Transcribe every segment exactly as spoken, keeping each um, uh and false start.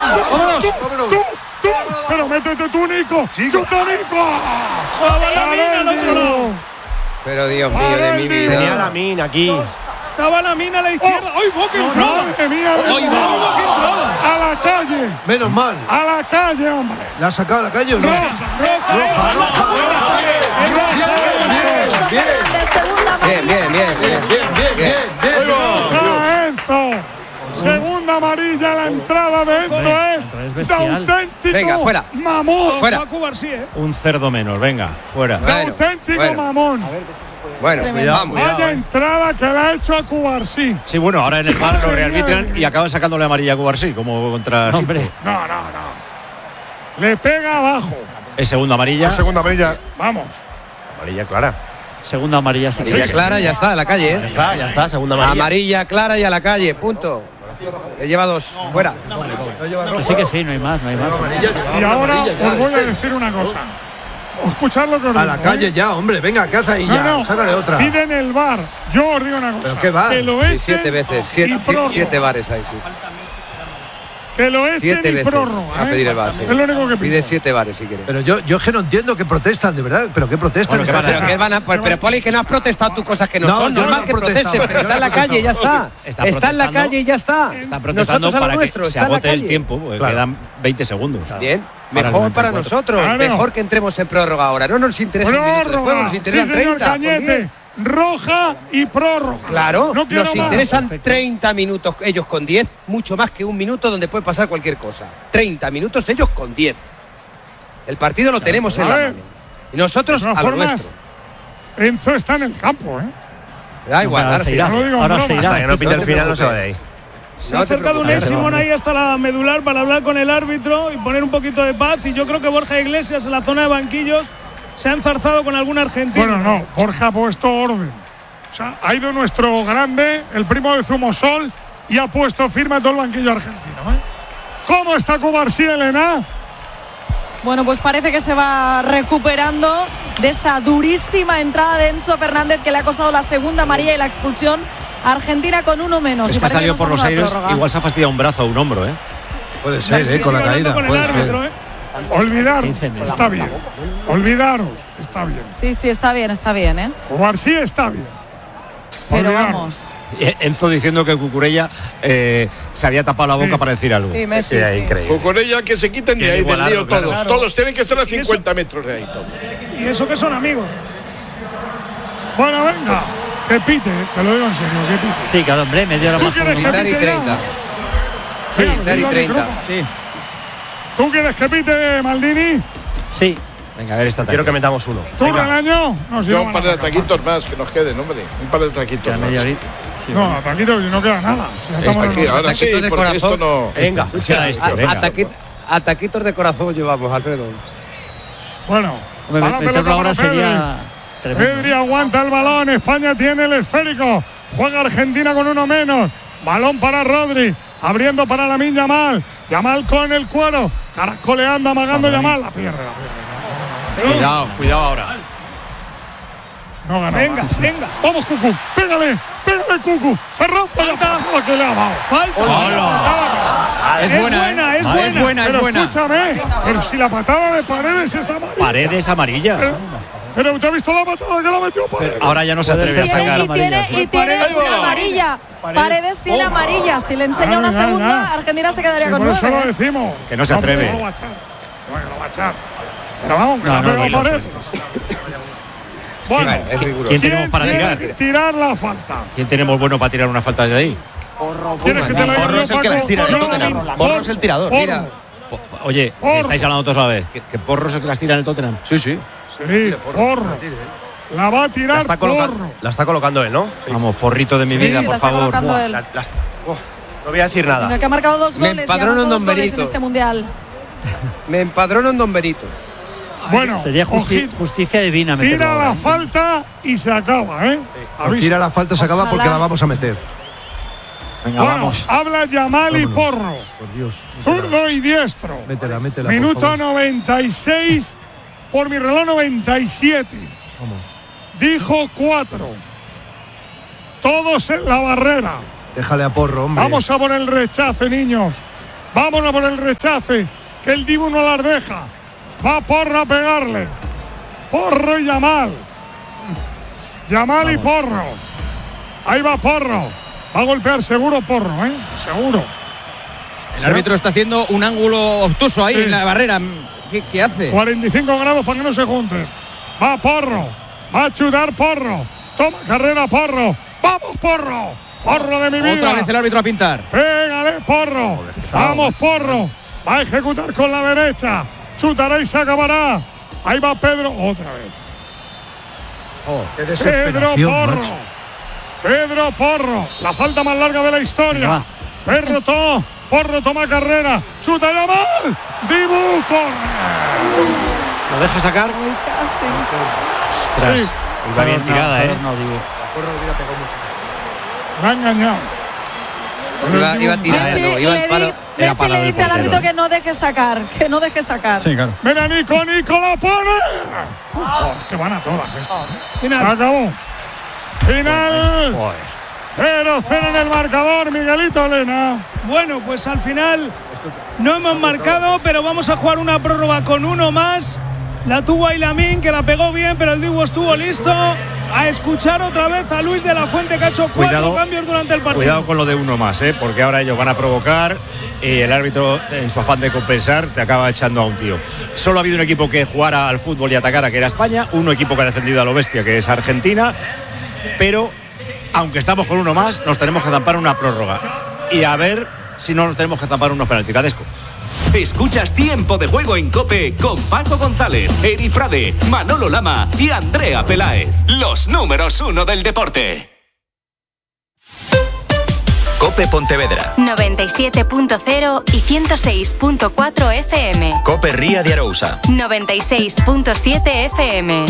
¡Vámonos! ¡Tú, tú, tú! ¡Pero métete tú, Nico! ¡Chuta, Nico! Estaba Lamine al otro lado. Pero Dios mío de mi vida. Tenía Lamine aquí. Estaba Lamine a la izquierda. ¡Ay, Boca entrada! ¡Madre mía! ¡Ay, Boca entrada! ¡A la calle! Menos mal. ¡A la calle, hombre! ¿La has sacado a la calle o no? Roja, roja, roja. Bien, Bien, bien, bien, bien, bien, bien, bien. ¡Ah, Enzo! Segunda amarilla, la entrada de Enzo es, es de bestial. auténtico Venga, fuera. mamón. Fuera. Paco Garcí, ¿eh? Un cerdo menos, venga, fuera. De Bueno, auténtico bueno. mamón. Bueno, vamos. Vaya entrada que le ha hecho a Cubarsí. Sí, bueno, ahora en el V A R lo rearbitran y acaban sacándole amarilla a Cubarsí, como contra Hombre. Egipto. No, no, no. Le pega abajo. Es segunda amarilla. Segunda amarilla. Vamos. Amarilla clara. Segunda amarilla. Sí, Amarilla clara, ya está, a la calle, Ya ¿eh? está, ya está. Segunda amarilla. Amarilla clara y a la calle, punto. Le lleva dos, fuera. Que sí, que sí, no hay más, no hay más. Y ahora os voy a decir una cosa. Escuchad lo que os digo. A la calle ¿eh? ya, hombre. Venga, ¿qué hace ahí No, ya? no. Sácale otra. Piden el bar. Yo os digo una cosa. ¿Pero qué bar? Que lo Sí, echen siete veces, y siete, siete, prórroga. siete bares ahí, sí. Que lo echen Siete y veces prórroga. a ¿eh? pedir el bar. sí. Es lo único que Pide pido. siete bares si quieres. Pero yo, yo es que no entiendo que protestan, de verdad. ¿Pero qué protestan? Bueno, ¿qué esta van a- Pero, gente? que van a, pues, pero Poli, que no has protestado tú cosas que no, No, son. yo Normal no que he protestado, protestes, pero yo está en no la he calle y ya está. Está Está en la protestando. calle y ya está. Están protestando Nosotros a lo para que nuestro, se está en la agote el calle. tiempo, porque Claro. quedan veinte segundos. Bien, Para el mejor noventa y para cuatro. nosotros. Claro. Mejor que entremos en prórroga ahora. No nos interesa un minuto de juego, Prórroga. nos Sí, interesan señor treinta. pues Cañete. bien. Roja y prórroga. Claro, No quiero nos más. interesan Perfecto. treinta minutos ellos con diez, mucho más que un minuto donde puede pasar cualquier cosa. treinta minutos ellos con diez. El partido lo tenemos en A la ver. mano. Y nosotros De todas a lo formas, nuestro. Enzo está en el campo, ¿eh? Da igual, Ahora ahora se sí. irá. No lo digo en Ahora broma. se irá. Hasta que no pinte No el te final no se va de ahí. Se ha No te acercado un preocupes. Simón ahí hasta la medular para hablar con el árbitro y poner un poquito de paz. Y yo creo que Borja Iglesias en la zona de banquillos se ha enzarzado con algún argentino. Bueno, no. Borja ha puesto orden. O sea, ha ido nuestro grande, el primo de Zumosol, y ha puesto firme todo el banquillo argentino, ¿eh? ¿Cómo está Cubarsí, Elena? Bueno, pues parece que se va recuperando de esa durísima entrada de Enzo Fernández que le ha costado la segunda amarilla y la expulsión. Argentina con uno menos. Es Y que ha parece salido nos por los vamos a aires, prórroga. igual se ha fastidiado un brazo o un hombro, ¿eh? Puede ser, Sí, ¿eh? Con la sigue hablando caída. con el Puede árbitro, ser. ¿eh? Olvidaros, quince minutos. está bien. Olvidaros, está bien. Sí, sí, está bien, está bien, ¿eh? Cubarsí está bien. Pero Olvidaros. vamos. Eh, Enzo diciendo que Cucurella eh, se había tapado la boca Sí. para decir algo. Sí, Messi, Sí, sí. increíble. Con ella que se quiten de Quiere ahí del igualarlo, lío claro. todos. Claro. Todos tienen que estar a Y eso- cincuenta metros de ahí todos. Y eso que son amigos. Bueno, venga, que pite, te lo digo en serio, que pite. Sí, claro, hombre, media hora ¿Tú más. quieres que Pitar y pite ya? treinta. Sí, Pitar y sí, treinta. Sí, ¿Tú quieres que pite, Maldini? sí. Venga, a ver esta Quiero tarde. que metamos uno. ¿Tú Venga. el año? No, si Yo no un van par a de sacar. ataquitos más que nos queden, hombre. Un par de ataquitos Queda más. media horita. Sí, No, bueno. ataquito, si no queda nada. Si ya estamos Está en aquí, el- ahora sí, Ataquitos de porque esto corazón. no. Venga. Queda este, A- venga. ataqui- Ataquitos de corazón llevamos, Alfredo. Bueno, Hombre, va la meterlo pelota ahora para Pedri. sería tremendo. Pedri aguanta el balón, España tiene el esférico, juega Argentina con uno menos, balón para Rodri, abriendo para Lamine Yamal, Yamal con el cuero, caracoleando, amagando Yamal, la pierde, la pierde. Cuidado, cuidado ahora. No gana. Venga, más. venga. Vamos, Cucu, pégale, pégale, Cucu, Ferran, falta, la que le ha dado. Falta. Es buena, es Ah, buena. es buena, Pero es buena. escúchame, pero si la patada de Paredes es amarilla. Paredes amarilla. Pero, pero ¿te has visto la patada que la metió Paredes? Ahora ya no se atreve a Tiene, sacar. y tiene, y tiene Paredes. una amarilla. Paredes tiene amarilla. Si le enseña Ah, una ya, segunda, ya. Argentina se quedaría Sí, con por eso lo nueve. decimos. Que no se No, atreve. pero no lo va a echar. Bueno, lo va a echar. Pero vamos, que No, la no, pega no, no, Paredes. Bueno, Bueno, es riguroso. ¿Quién ¿quién tenemos para tiene tirar? que tirar la falta? ¿Quién tenemos bueno para tirar una falta de ahí? ¿Quieres que te la diga Porro yo, es el que Paco? las tira del Yo, Tottenham. Por- Porro es el tirador. Porro. Mira. Po- Oye, Porro. estáis hablando todos a la vez. ¿Que, que Porro es el que las tira en el Tottenham? Sí, sí. Sí, Porro. La va a La tirar está, coloca- Porro. la está colocando él, ¿no? Vamos, porrito de mi Sí, vida, sí, la por está favor. colocando él. La- la- oh, no voy a decir Venga, nada. que ha marcado dos Me goles. empadrono lleva en dos Don goles en Benito. este mundial. Me empadrono en Don Benito. Bueno, Sería justi- ojito. justicia divina meterlo Tira ahora, la ¿eh? falta y se acaba, ¿eh? Avisa. Tira la falta, se acaba Ojalá. porque la vamos a meter. Venga, Bueno, vamos. habla Yamal y Vámonos. Porro. Por Dios. Zurdo y diestro. Métela, métela. por Minuto favor. noventa y seis. Por mi reloj noventa y siete. Vamos. Dijo cuatro. Todos en la barrera. Déjale a Porro, hombre. Vamos a por el rechace, niños. Vámonos por el rechace, que el Dibu no las deja. Va Porro a pegarle. Porro y Yamal. Yamal Vamos. y Porro. Ahí va Porro. Va a golpear seguro Porro, ¿eh? Seguro. El árbitro está haciendo un ángulo obtuso ahí sí. en la barrera. ¿Qué, ¿Qué hace? cuarenta y cinco grados para que no se junten. Va Porro. Va a chutar Porro. Toma carrera Porro. ¡Vamos, Porro! ¡Porro de mi vida! Otra vez el árbitro a pintar. ¡Pégale, Porro! Joder, ¡vamos, Porro! Va a ejecutar con la derecha. Chutará y se acabará. Ahí va Pedro. Otra vez. Oh, qué Pedro Porro. Macho. Pedro Porro. La falta más larga de la historia. Pedro to, Porro toma carrera. Chuta ya mal. Dibu corre. ¿Lo deja sacar? Muy casi. Ostras. Sí. Está bien tirada, ¿eh? No, digo. Porro hubiera pegado mucho. Me ha engañado. Iba, iba a tirar, Messi no, iba le, al palo. di, Era Messi palo le del dice al portero. árbitro que no deje sacar, que no deje sacar. Sí, claro. Ven a Nico, Nico la pone. Oh, es que van a todas estas. Final. Se acabó. Final. Joder. cero cero en el marcador, Miguelito Elena. Bueno, pues al final no hemos marcado, pero vamos a jugar una prórroga con uno más. La tuvo Aylamin, que la pegó bien, pero el Dibu estuvo listo. A escuchar otra vez a Luis de la Fuente, que ha hecho cuatro Cuidado, cambios durante el partido. Cuidado con lo de uno más, ¿eh? Porque ahora ellos van a provocar y el árbitro, en su afán de compensar, te acaba echando a un tío. Solo ha habido un equipo que jugara al fútbol y atacara, que era España, un equipo que ha defendido a lo bestia, que es Argentina, pero aunque estamos con uno más, nos tenemos que zampar una prórroga y a ver si no nos tenemos que zampar unos penaltis. Cadesco. Escuchas Tiempo de Juego en COPE con Paco González, Eri Frade, Manolo Lama y Andrea Peláez. Los números uno del deporte. COPE Pontevedra. noventa y siete punto cero y ciento seis punto cuatro F M. COPE Ría de Arousa. noventa y seis punto siete F M.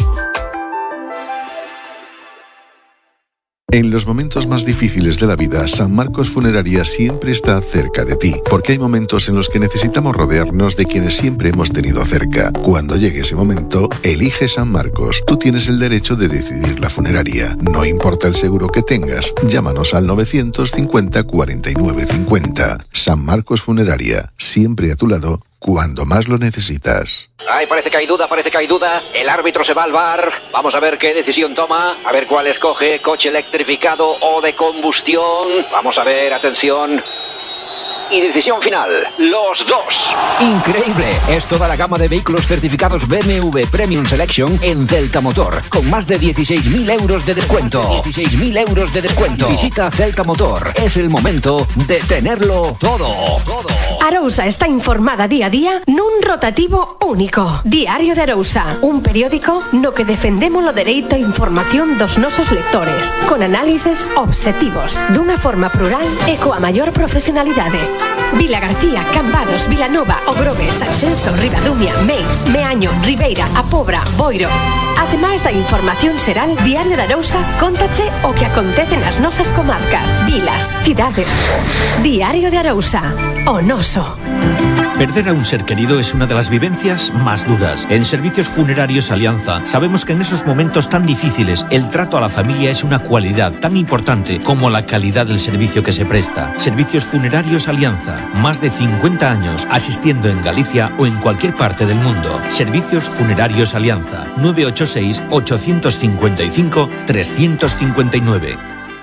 En los momentos más difíciles de la vida, San Marcos Funeraria siempre está cerca de ti, porque hay momentos en los que necesitamos rodearnos de quienes siempre hemos tenido cerca. Cuando llegue ese momento, elige San Marcos. Tú tienes el derecho de decidir la funeraria. No importa el seguro que tengas, llámanos al novecientos cincuenta cuarenta y nueve cincuenta. San Marcos Funeraria, siempre a tu lado, cuando más lo necesitas. Ay, parece que hay duda, parece que hay duda. El árbitro se va al V A R. Vamos a ver qué decisión toma. A ver cuál escoge, coche electrificado o de combustión. Vamos a ver, atención. Y decisión final, los dos. Increíble, es toda la gama de vehículos certificados B M W Premium Selection en Celta Motor, con más de dieciséis mil euros de descuento. dieciséis mil euros de descuento. Visita Celta Motor, es el momento de tenerlo todo. todo. Arousa está informada día a día nun rotativo único. Diario de Arousa, un periódico no que defendemos o dereito a información dos nosos lectores, con análises objetivos, dunha forma plural e coa maior profesionalidade. Vila García, Cambados, Vilanova, Ogrove, Sanxenxo, Ribadumia, Meis, Meaño, Ribeira, A Pobra, Boiro. Ademais da información xeral, Diario de Arousa cóntache o que acontece nas nosas comarcas, vilas, cidades. Diario de Arousa, o noso. Perder a un ser querido es una de las vivencias más duras. En Servicios Funerarios Alianza sabemos que en esos momentos tan difíciles el trato a la familia es una cualidad tan importante como la calidad del servicio que se presta. Servicios Funerarios Alianza, más de cincuenta años asistiendo en Galicia o en cualquier parte del mundo. Servicios Funerarios Alianza, nueve ocho seis, ocho cinco cinco, tres cinco nueve.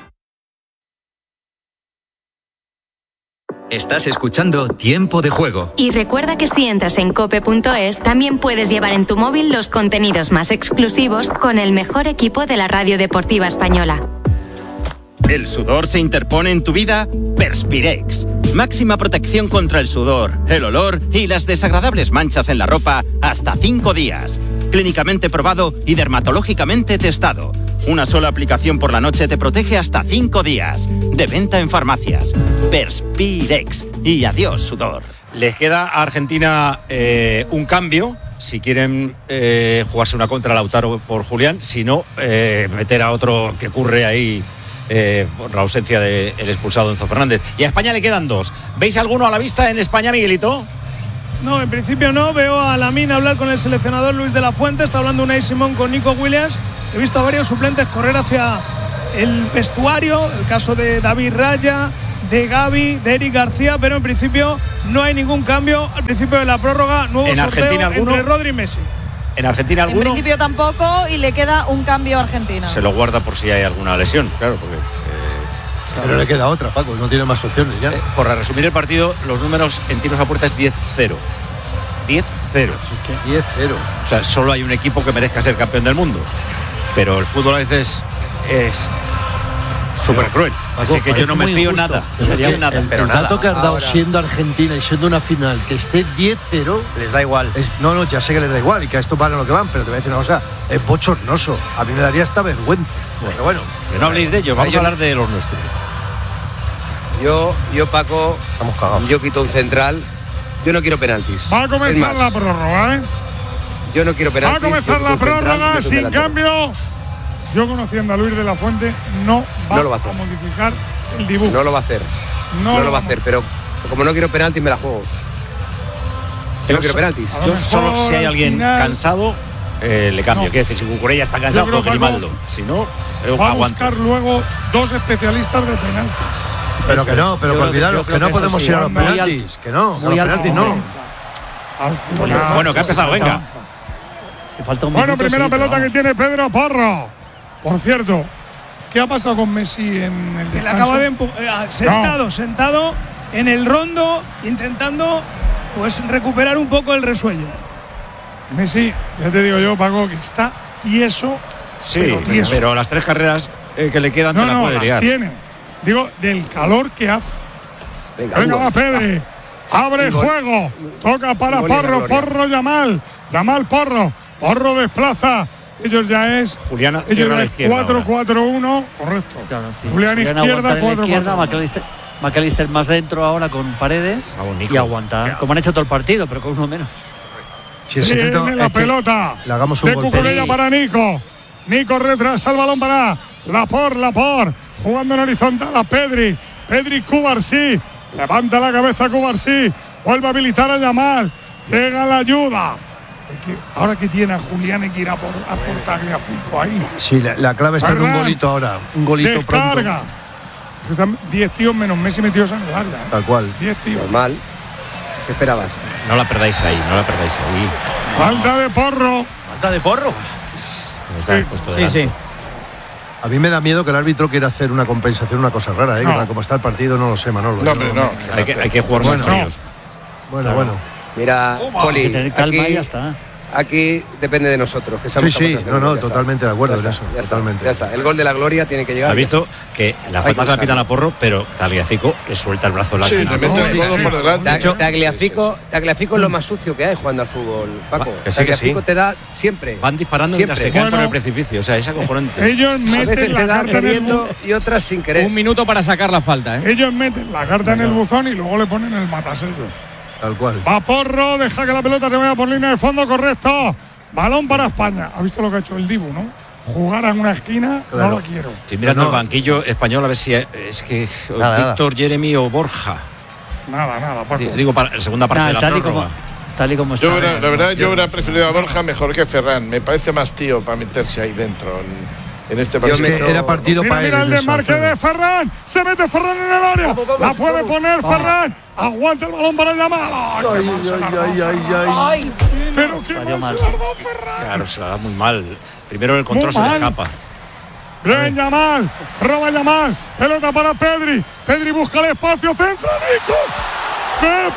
Estás escuchando Tiempo de Juego. Y recuerda que si entras en cope punto es, también puedes llevar en tu móvil los contenidos más exclusivos con el mejor equipo de la radio deportiva española. ¿El sudor se interpone en tu vida? Perspirex. Máxima protección contra el sudor, el olor y las desagradables manchas en la ropa hasta cinco días. Clínicamente probado y dermatológicamente testado. Una sola aplicación por la noche te protege hasta cinco días. De venta en farmacias. Perspirex. Y adiós, sudor. Les queda a Argentina eh, un cambio. Si quieren eh, jugarse una contra Lautaro por Julián. Si no, eh, meter a otro que curre ahí eh, por la ausencia del expulsado Enzo Fernández. Y a España le quedan dos. ¿Veis alguno a la vista en España, Miguelito? No, en principio no. Veo a Lamine hablar con el seleccionador Luis de la Fuente. Está hablando Unai Simón con Nico Williams. He visto a varios suplentes correr hacia el vestuario. El caso de David Raya, de Gavi, de Eric García, pero en principio no hay ningún cambio. Al principio de la prórroga, nuevo ¿En sorteo Argentina alguno? entre Rodri y Messi. ¿En Argentina En alguno? principio tampoco y le queda un cambio a Argentina. Se lo guarda por si hay alguna lesión, claro, porque... Eh, Pero le queda otra, Paco, no tiene más opciones ya. Eh, por resumir el partido, los números en tiros a puerta es diez cero. diez cero. Es que diez cero. O sea, solo hay un equipo que merezca ser campeón del mundo. Pero el fútbol a veces es súper cruel. Paco, Así que yo no me fío injusto. nada. Pero Sería es que nada. el, pero el nada. dato que has dado Ahora. siendo Argentina y siendo una final que esté diez cero. Les da igual. Es, no, no, ya sé que les da igual y que a esto van a lo que van, pero te voy a decir una cosa, es bochornoso. A mí me daría esta vergüenza. Pero bueno, Que no habléis de ellos, vamos a hablar de los nuestros. Yo, yo Paco, Estamos cagados. yo quito un central. Yo no quiero penaltis. Va a Es comenzar más, la prórroga, ¿eh? yo no quiero Va penaltis. a comenzar yo la quito un central, prórroga, meto un sin delantero. cambio. Yo conociendo a Luis de la Fuente, no va, No lo va a a hacer. modificar el dibujo. No lo va a hacer. No No, lo lo va a va a hacer, pero como no quiero penaltis me la juego. Yo no quiero penaltis. A lo Yo mejor solo si hay al alguien final cansado, eh, le cambio. No. Quiero decir, si Cucurella está cansado, Yo creo, pues Paco, Grimaldo. Si no, yo va a aguanto. buscar luego dos especialistas de penaltis. pero que no, pero Yo que creo- olvidaros yo que creo no que eso podemos sí, ir a los muy al- penaltis, que no, muy a los al penaltis final. no. Al final. Bueno, que ha empezado, venga. Si falta un Bueno, minuto, primera sí, pero pelota que vamos. tiene Pedro Porro. Por cierto, ¿qué ha pasado con Messi en el Que le descanso? acaba de empu- eh, sentado, sentado en el rondo, intentando pues recuperar un poco el resuello. Messi, ya te digo yo, Paco, que está tieso. Sí, pero pero, tieso. las tres carreras eh, que le quedan No, te las no, puede las liar. tiene. Digo, del calor que hace. Venga, Venga, Hugo. va Pedri. Abre Un gol. juego. Toca para Un gol y la Porro. gloria. Porro Yamal. Yamal Porro. Porro desplaza. Ellos ya es. Juliana Ellos cierra ya la es izquierda. cuatro ahora. cuatro uno. Correcto. Claro, sí. Julián Julián izquierda, aguantar en la cuatro izquierda, cuatro. McAllister, McAllister más dentro ahora con Paredes Vamos, Nico. y aguantar, como han hecho todo el partido, pero con uno menos. Si ese intento Tiene la es que pelota. le hagamos un de golpe. Cucurella para Nico. Nico retrasa el balón para Laporte, Laporte. Jugando en horizontal a Pedri. Pedri Cubarsí. Levanta la cabeza Cubarsí. Vuelve a habilitar a Yamal. Llega la ayuda. Es que ahora que tiene a Julián hay que ir a por, a por Tagliafico ahí. Sí, la, la clave está en un Ferran. golito ahora, un golito Descarga. pronto. diez tíos menos Messi metidos en el área. ¿eh? Tal cual. diez tíos. Normal. ¿Qué esperabas? No la perdáis ahí, no la perdáis ahí. Falta de Porro. Falta de Porro. Os habéis puesto delante. A mí me da miedo que el árbitro quiera hacer una compensación, una cosa rara, ¿eh? No. Que tal como está el partido, no lo sé, Manolo. No, Yo hombre, no. Hay que, hay que jugar Bueno, más fríos. Bueno, Claro. bueno. Mira, Hay que Poli, tener calma y aquí, ya está. aquí depende de nosotros. Que Sí, seamos sí, capaces de no, hacerlo, no, ya está. totalmente de acuerdo Ya en está, eso, ya está, totalmente. Ya está. El gol de la gloria tiene que llegar. ¿Has visto que la Hay falta que se la pitan usarlo. a Porro, pero Tagliafico le suelta el brazo largo? Sí, le mete el codo por delante. Ta- Tagliafico, Tagliafico es lo más sucio que hay jugando al fútbol, Paco. que sí, que Tagliafico sí. te da siempre. Van disparando Siempre. mientras se caen por Bueno. el precipicio. O sea, es acojonante. Ellos A veces meten te la da carta en el queriendo y otras sin querer. Un minuto para sacar la falta, ¿eh? Ellos meten la carta en el buzón y luego le ponen el matasellos. Tal cual. Va Porro, deja que la pelota se vaya por línea de fondo, correcto. Balón para España. ¿Ha visto lo que ha hecho el Dibu, no? Jugar en una esquina, Claro. no lo quiero. Estoy mirando No, no. el banquillo español a ver si es que Nada, Víctor, Jeremy o Borja. Nada, nada, Paco. Digo, para la segunda parte Nada, de la tal, y prórroga. como, tal y como está. Yo hubiera- la verdad, yo hubiera preferido a Borja mejor que Ferran. Me parece más tío para meterse ahí dentro en, en este Es partido. que era partido Mira, para mira el él. eso, desmarque Alfredo. de Ferran. Se mete Ferran en el área. Vamos, vamos, la puede vamos. poner Ah. Ferran. Aguanta el balón para Yamal. Ay, qué Ay, mal se la ay, ha dado ay, ay, Ferran. ay. Pero qué Salió mal mal. se la ha dado Ferran. Claro, se la da muy mal. Primero el control Muy se le mal. escapa. Bien, Yamal. Roba Yamal. Pelota para Pedri. Pedri busca el espacio. Centra Nico. ¡Qué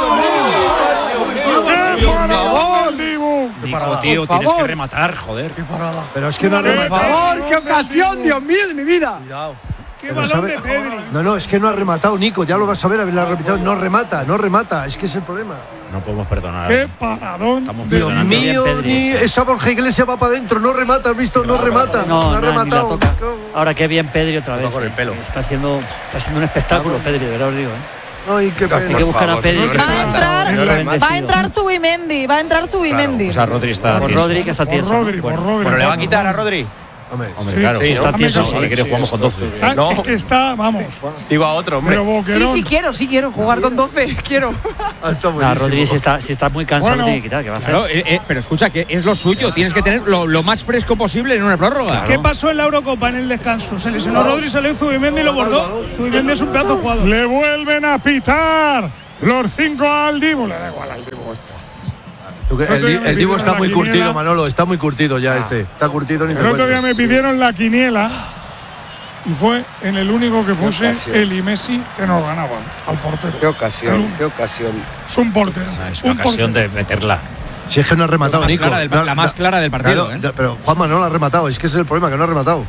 parada! ¡Qué parada del Dibu! Nico, tío, tienes que rematar, joder. Pero es que no ha ¡Qué rematado. parada ¡Qué ocasión, del Dios Dibu! mío de mi vida! ¡Qué Pero balón sabe- de Pedri! No, no, es que no ha rematado, Nico. Ya lo vas a ver, haberla repetido. No remata, no remata. Es que es el problema. No podemos perdonar. ¡Qué paradón! Estamos del Dios perdonando. bien, mío, Pedri, ni ese. esa Borja Iglesias va para adentro. No remata, ¿has visto? No remata. No, No ha nada, ni la rematado. toca. Ahora qué bien Pedri otra vez. con el eh. pelo. Está haciendo, está haciendo un espectáculo Pedri, de verdad os digo. ¿eh? Ay, qué Hay que pena. buscar a Pedri. que Va a está- entrar, está va a bendecido. entrar Zubimendi, va a entrar Zubimendi. O sea, Rodri está Por tieso. Rodri, que está Por tieso. Rodri, ¿no? por Bueno. Rodri. Bueno, le va a por quitar a Rodri. Rodri. Hombre, Hombre, Sí, claro. sí, si ¿no? está tieso, Sí, si quieres jugamos con doce. Ah, No. Es que está, vamos. Digo a otro, hombre. Pero Sí, Boquerón. sí quiero, sí quiero jugar con doce. Quiero. Ah, está No, buenísimo. Rodri, si está, si está muy cansado, Bueno, lo tiene que quitar. ¿Qué va a hacer? Claro, eh, eh, pero escucha, que es lo suyo. Tienes que tener lo, lo más fresco posible en una prórroga. ¿Qué pasó en la Eurocopa en el descanso? Se lesionó Rodri, salió Zubimendi y lo bordó. Zubimendi es un pedazo de jugador. Le vuelven a pitar los cinco al Dibu. Le da igual al Dibu esto. Tú que- El otro El, día me el Dibu pidieron está la muy quiniela. curtido, Manolo. Está muy curtido ya este. Está curtido ni te El otro día cuento. me pidieron la quiniela y fue en el único que puse ocasión. él y Messi que nos ganaban al portero. Qué ocasión, qué ocasión. Es un portero. Es una un ocasión portero. de meterla. Si es que no ha rematado, La más Nico. clara del- No, la más no, clara del partido, claro, ¿eh? no, pero Juanma no la ha rematado. Es que ese es el problema, que no ha rematado.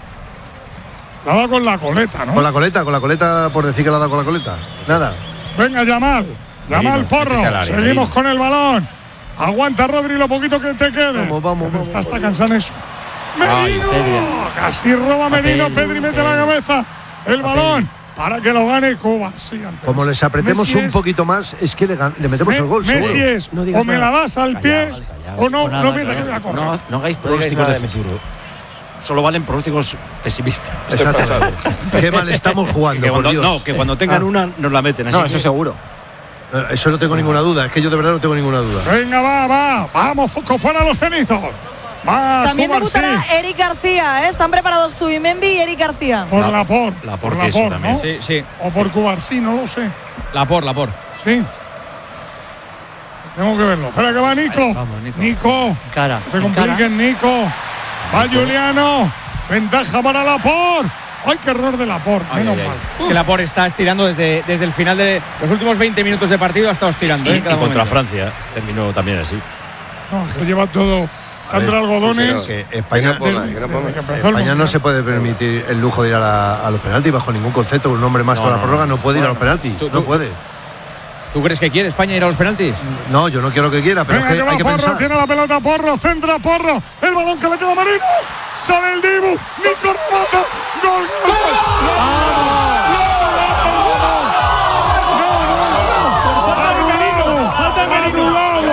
La da con la coleta, ¿no? Con la coleta, con la coleta, por decir que la ha dado con la coleta. Nada. Venga, Yamal. Yamal Merino, Porro. métete al área, Seguimos Merino. con el balón. Aguanta, Rodri, lo poquito que te quede. Vamos, vamos, vamos. Está hasta cansado eso. Ay, Merino. Pedri. Casi roba Merino. Pedri, Pedri mete la Pedri. cabeza. El balón para que lo gane Cuba. Sí, antes. Como les apretemos Messi un es- poquito más, es que le, gan- le metemos Me- el gol, Messi seguro. es, No digas o me la nada. das al pie, Callaos, callaos. o no, O nada, no piensas que claro. voy a correr. No, no hagáis pronósticos de futuro. Solo valen pronósticos pesimistas. Exactamente. Qué mal estamos jugando, Que por cuando, Dios. no, que cuando tengan Ah. una nos la meten. Así No, que- eso seguro. Eh, Eso no tengo ninguna duda. Es que yo de verdad no tengo ninguna duda. Venga, va, va. Vamos, foco fuera los cenizos. Va, También Cubarsí. debutará Eric García, ¿eh? Están preparados Zubimendi y Eric García. Por La- la por. la por por la queso por, también. ¿no? Sí, sí. O por Cubarsí, no lo sé. La por, la por. Sí. Tengo que verlo. Espera que va Nico. Vamos, Nico. Nico. Cara. No te en cara. compliquen, Nico. Va Juliano. Ventaja para Laporte. ¡Ay, qué error de Laporte! Ay, Menos ay, ay. mal. Es que la por está estirando desde, desde el final de los últimos veinte minutos de partido, ha estado estirando. Y, ¿eh? y Cada contra momento. Francia terminó también así. No, es que lleva todo. Está entre algodones. Que España, Que no ponga, que no ponga. Desde que empezó el España no Mundial. se puede permitir el lujo de ir a, la- a los penaltis bajo ningún concepto. Un hombre más No, toda la no, prórroga no puede ir a los Bueno, penaltis. tú- No tú- puede. ¿Tú crees que quiere España ir a los penaltis? No, yo no quiero que quiera, pero Venga, es que que va hay que Porro, pensar. tiene la pelota Porro, centra Porro, el balón que le queda a Marino, sale el Dibu, Nico remata, gol, gol, gol. Falta Merino.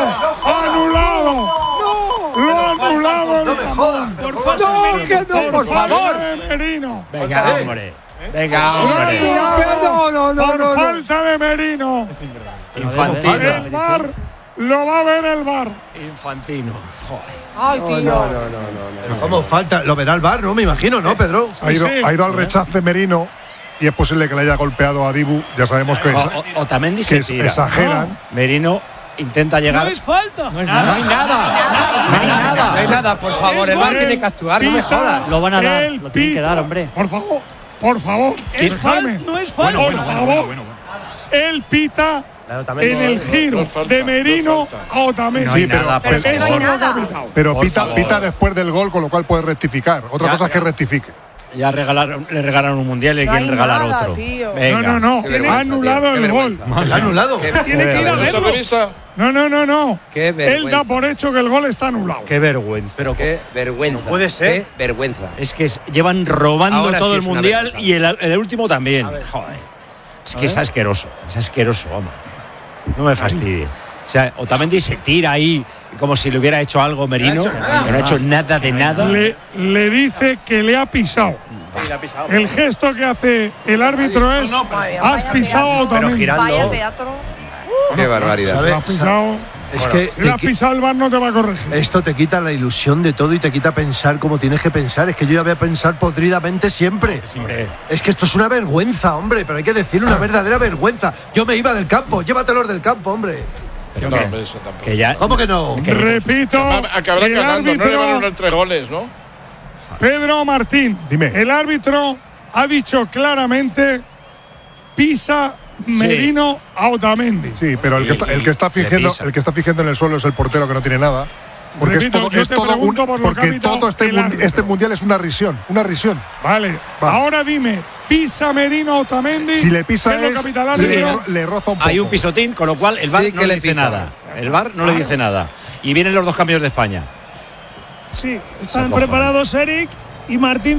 Anulado, lo ha anulado el No me jodas. Por falta de Merino. por, por falta favor. de Merino. Venga, hombre. Venga, Lo ha hombre. anulado No, no, no, por no, no. falta de Merino. Infantino. El VAR lo va a ver el VAR. Infantino. Joder. Ay, tío. No, no, no, no. Pero ¿cómo falta? Lo verá el VAR, ¿no? Me imagino, ¿no, Pedro? Sí, Ha ido, sí. ha ido al rechace Merino y es posible que le haya golpeado a Dibu. Ya sabemos que, es- O, o- Otamendi que se es- tira. exageran. Merino intenta llegar. No es falta. No es No nada. hay nada. No hay No nada. hay nada, por favor, el VAR tiene que actuar, no me Pita, jodas. Lo van a dar, él lo tienen que pita. dar, hombre. Por favor, por favor. Es dejadme. falta. No es falta. Por favor. Él pita en el giro no es falta, de Merino no es falta. a Otamendi. No hay Sí, pero- nada, por Pero es que no hay Eso favor. es lo que ha nada. pitado. Pero Por pita, favor. pita después del gol, con lo cual puede rectificar. Otra Ya, cosa es ya. que rectifique. Ya regalaron, le regalaron un mundial y No quieren hay regalar nada, otro. tío. Venga. No, no, no. Qué Ha vergüenza, anulado tío, qué el gol. vergüenza. ¿Le ha anulado? Tiene que ir a ¿No se verlo. revisa? No, no, no, no. Qué Él vergüenza. da por hecho que el gol está anulado. Qué vergüenza. Pero qué vergüenza. puede ser. Qué vergüenza. Es que es- llevan robando Ahora todo sí el es una mundial vergüenza. y el, el último también. Joder. Es que es asqueroso. Es asqueroso, vamos. No me fastidie. O sea, Otamendi se tira ahí como si le hubiera hecho algo Merino. Que no ha hecho nada de nada. Le, le dice que le ha pisado. El gesto que hace el árbitro es: has pisado a Otamendi. Vaya teatro. Qué barbaridad. Si le has pisado, Es que si le has te qui- pisado el VAR no te va a corregir. esto te quita la ilusión de todo y te quita pensar como tienes que pensar. Es que yo ya voy a pensar podridamente siempre. Hombre, Es que esto es una vergüenza, hombre, pero hay que decir una verdadera vergüenza. Yo me iba del campo, llévatelos del campo, hombre. pero No, que- hombre, eso tampoco. que ya. ¿Cómo que no? Repito, Acabará el ganando, no le van a árbitro dar tres goles, ¿no? Pedro Martín, Dime. el árbitro ha dicho claramente: pisa Merino a Otamendi. Sí, pero el que está, el que está fingiendo, pisa. el que está fingiendo en el suelo es el portero que no tiene nada. Porque Repito, es todo, yo es te todo un, pregunto por lo que ha porque pitado todo este, el mundi- árbitro. este mundial es una risión, una risión. Vale, Vale. ahora dime, ¿pisa Merino a Otamendi? Si le pisa ¿Qué es lo es, que ha pitado el le, árbitro? ro- le roza un poco. Hay un pisotín, con lo cual el VAR Sí no que le le dice pisa. nada. El VAR no le dice nada. Y vienen los dos cambios de España. Sí, están preparados Eric y Martín